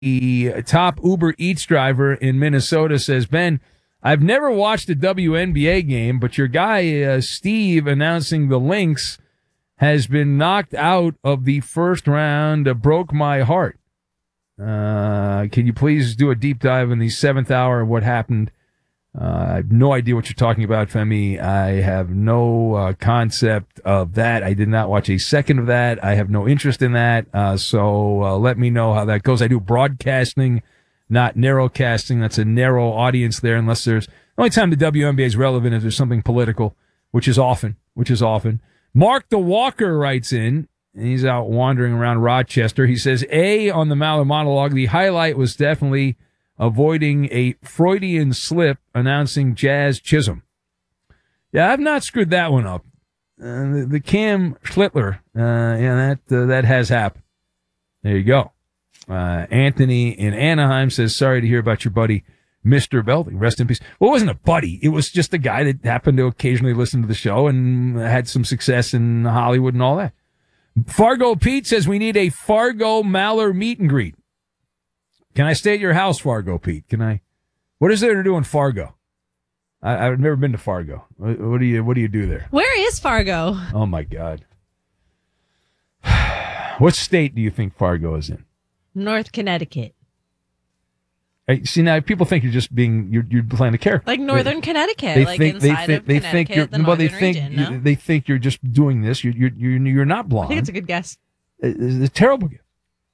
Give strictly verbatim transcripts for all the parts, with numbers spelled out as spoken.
the top Uber Eats driver in Minnesota, says, Ben, I've never watched a W N B A game, but your guy, uh, Steve, announcing the Lynx has been knocked out of the first round. Uh, broke my heart. Uh, can you please do a deep dive in the seventh hour of what happened? Uh, I have no idea what you're talking about, Femi. I have no uh, concept of that. I did not watch a second of that. I have no interest in that. Uh, so uh, let me know how that goes. I do broadcasting, not narrowcasting. That's a narrow audience there, unless there's the only time the W N B A is relevant is there's something political, which is often, which is often. Mark the Walker writes in, and he's out wandering around Rochester. He says, A, on the Maller monologue, the highlight was definitely avoiding a Freudian slip announcing Jazz Chisholm. Yeah, I've not screwed that one up. Uh, the, the Cam Schlittler, uh, yeah, that uh, that has happened. There you go. Uh, Anthony in Anaheim says, sorry to hear about your buddy, Mister Belding. Rest in peace. Well, it wasn't a buddy. It was just a guy that happened to occasionally listen to the show and had some success in Hollywood and all that. Fargo Pete says we need a Fargo Maller meet and greet. Can I stay at your house, Fargo Pete? Can I? What is there to do in Fargo? I, I've never been to Fargo. What, what do you What do you do there? Where is Fargo? Oh my God! What state do you think Fargo is in? North Connecticut. Hey, see, now people think you're just being you're you're playing a character. Like Northern they, Connecticut, they like think, inside they of think, they Connecticut, think you're, the well, they northern think region, you, no? they think you're just doing this. You're you're you're, you're not blonde. I think it's a good guess. It's a terrible guess.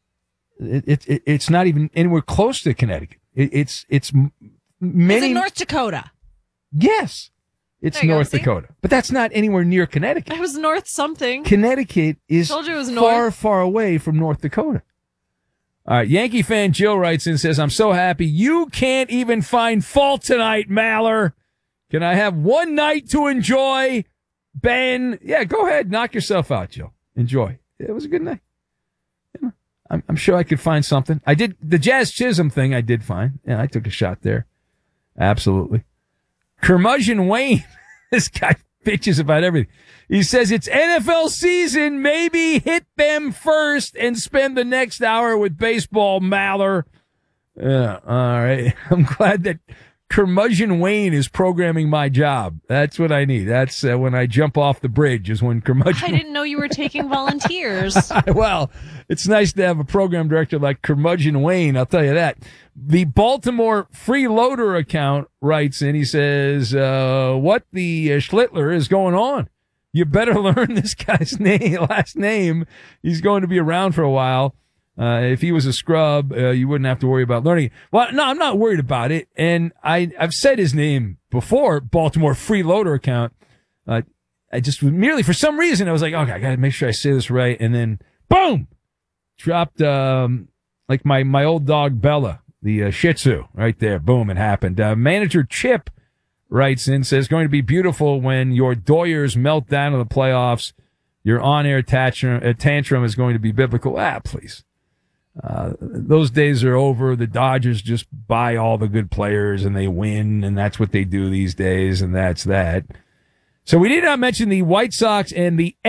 It, it, it, it's not even anywhere close to Connecticut. It, it's it's many. Is it North Dakota? Yes, it's North go, Dakota, but that's not anywhere near Connecticut. It was North something. Connecticut is Told you it was far, north. far away from North Dakota. All right, Yankee fan Jill writes in and says, I'm so happy you can't even find fault tonight, Maller. Can I have one night to enjoy? Ben, yeah, go ahead, knock yourself out, Jill. Enjoy. It was a good night. Yeah, I'm, I'm sure I could find something. I did the Jazz Chisholm thing. I did find. Yeah, I took a shot there. Absolutely. Curmudgeon Wayne, this guy bitches about everything. He says it's N F L season. Maybe hit them first and spend the next hour with baseball, Maller. Yeah, all right. I'm glad that Curmudgeon Wayne is programming my job. That's what I need. That's uh, when I jump off the bridge is when Curmudgeon... I didn't know you were taking volunteers. Well, it's nice to have a program director like Curmudgeon Wayne, I'll tell you that. The Baltimore Freeloader account writes in, he says, uh, what the uh, Schlittler is going on? You better learn this guy's name, last name. He's going to be around for a while. Uh, if he was a scrub, uh, you wouldn't have to worry about learning it. Well, no, I'm not worried about it. And I, I've said his name before, Baltimore Freeloader account. Uh, I just merely, for some reason, I was like, okay, I gotta make sure I say this right. And then, boom! Dropped, um, like my, my old dog Bella, the uh, Shih Tzu, right there. Boom, it happened. Uh, manager Chip writes in, says, going to be beautiful when your Doyers melt down in the playoffs. Your on-air tantrum, uh, tantrum is going to be biblical. Ah, please. Uh, those days are over. The Dodgers just buy all the good players and they win, and that's what they do these days, and that's that. So we did not mention the White Sox and the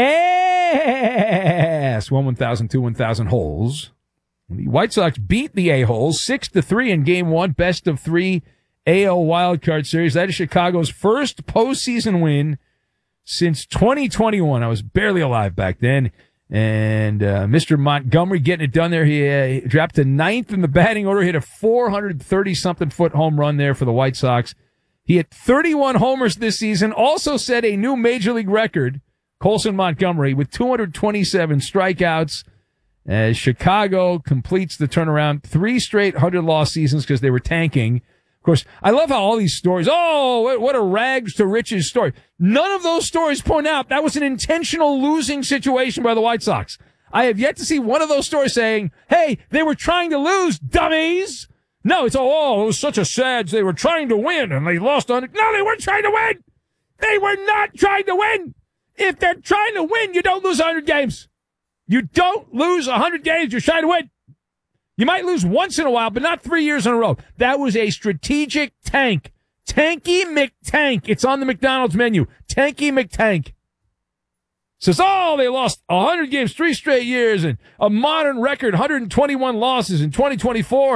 ass one one thousand, two one thousand holes. The White Sox beat the A-holes six to three in game one, best of three A L wildcard series. That is Chicago's first postseason win since twenty twenty-one. I was barely alive back then. And uh, Mister Montgomery getting it done there. He, uh, he dropped to ninth in the batting order, hit a four hundred thirty-something foot home run there for the White Sox. He hit thirty-one homers this season, also set a new Major League record, Colson Montgomery, with two hundred twenty-seven strikeouts, as Chicago completes the turnaround. Three straight hundred-loss seasons because they were tanking. Of course, I love how all these stories, oh, what a rags to riches story. None of those stories point out that was an intentional losing situation by the White Sox. I have yet to see one of those stories saying, hey, they were trying to lose, dummies. No, it's, oh, it was such a sad, they were trying to win and they lost on it. No, they weren't trying to win. They were not trying to win. If they're trying to win, you don't lose one hundred games. You don't lose one hundred games. You're trying to win. You might lose once in a while, but not three years in a row. That was a strategic tank. Tanky McTank. It's on the McDonald's menu. Tanky McTank. Says, oh, they lost one hundred games three straight years and a modern record one hundred twenty-one losses in twenty twenty-four.